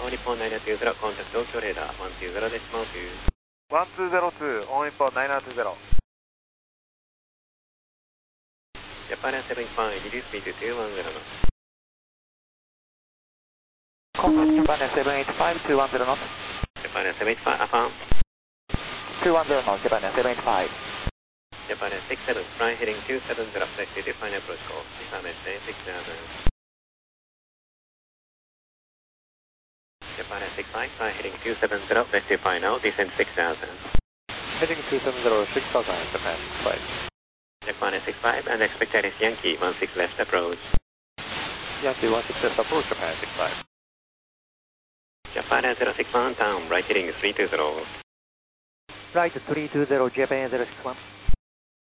All Nippon 920, contact Tokyo radar 120 decimal 2. 1202, All Nippon 920. Japan 75, reduce speed to 210 knots. Contact Japan 785, 210 knots. Japan 785, affirm. 210 knots, Japan 785. Japan 67, fly heading 270, flexi define approach call. Japan 6000. Japan 65, fly heading 270, flexi define now, descend 6000. Heading 270, 6000, Japan 65. Japan 65, and expected is Yankee 16 left approach. Yankee 16 left approach, Japan 65. Japan 061, down, right heading 320. Right 320, Japan 061.